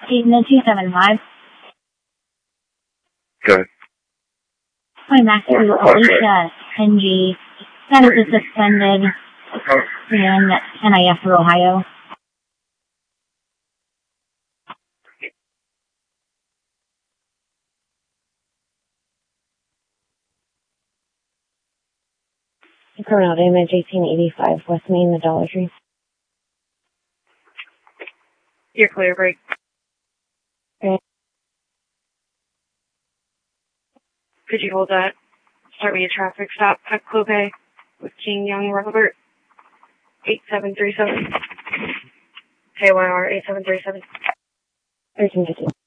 Cessna 275. Good. Master Alicia NG. Status is suspended in NIF for Ohio. Criminal damage 1885 West Main, the Dollar Tree. You're clear, break. Okay. Could you hold that? Start me a traffic stop at Clopay with King Young Robert. 8737. KYR 8737. 1350.